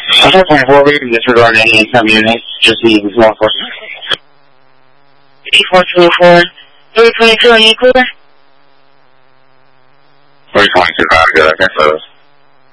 Central 24, we can disregard any income units, just the law enforcement. 8424, 322, are you clear? 322, not good, I think so.